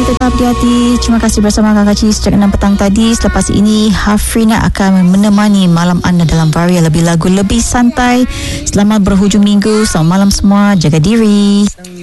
tetap hati-hati. Terima kasih bersama Kakak Ci sejak 6 petang tadi. Selepas ini Hafrina akan menemani malam anda dalam Varia, lebih lagu, lebih santai. Selamat berhujung minggu. Selamat malam semua. Jaga diri.